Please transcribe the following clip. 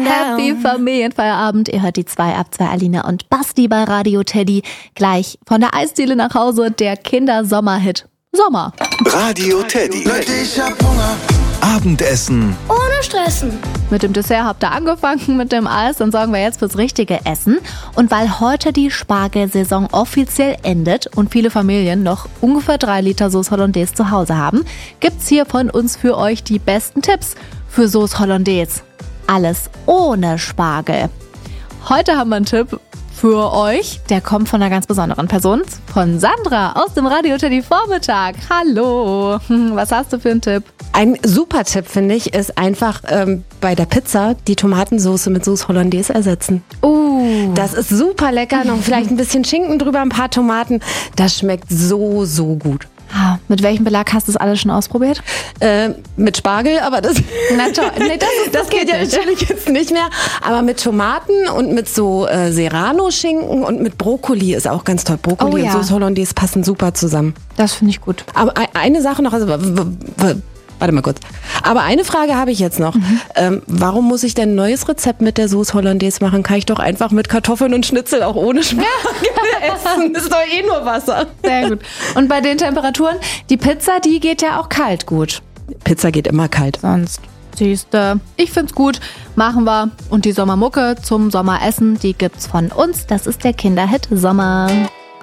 Happy Familienfeierabend. Ihr hört die 2 ab 2 Alina und Basti bei Radio Teddy. Gleich von der Eisdiele nach Hause der Kindersommerhit Sommer. Radio Teddy. Ich hab Hunger. Abendessen. Ohne Stressen. Mit dem Dessert habt ihr angefangen, mit dem Eis, dann sorgen wir jetzt fürs richtige Essen. Und weil heute die Spargelsaison offiziell endet und viele Familien noch ungefähr 3 Liter Sauce Hollandaise zu Hause haben, gibt's hier von uns für euch die besten Tipps für Sauce Hollandaise. Alles ohne Spargel. Heute haben wir einen Tipp für euch. Der kommt von einer ganz besonderen Person, von Sandra aus dem Radio Teddy Vormittag. Hallo, was hast du für einen Tipp? Ein super Tipp, finde ich, ist einfach bei der Pizza die Tomatensauce mit Sauce Hollandaise ersetzen. Das ist super lecker, noch vielleicht ein bisschen Schinken drüber, ein paar Tomaten. Das schmeckt so, so gut. Mit welchem Belag hast du das alles schon ausprobiert? Mit Spargel, aber das, Na toll. Nee, das geht ja natürlich jetzt nicht mehr. Aber mit Tomaten und mit so Serrano-Schinken und mit Brokkoli ist auch ganz toll. Brokkoli Oh ja. und Sauce Hollandaise passen super zusammen. Das finde ich gut. Aber eine Sache noch, also warte mal kurz. Aber eine Frage habe ich jetzt noch. Warum muss ich denn ein neues Rezept mit der Sauce Hollandaise machen? Kann ich doch einfach mit Kartoffeln und Schnitzel auch ohne Spargel essen. Das ist doch eh nur Wasser. Sehr gut. Und bei den Temperaturen, die Pizza, die geht ja auch kalt gut. Pizza geht immer kalt. Sonst siehste, ich find's gut, machen wir. Und die Sommermucke zum Sommeressen, die gibt's von uns. Das ist der Kinderhit Sommer.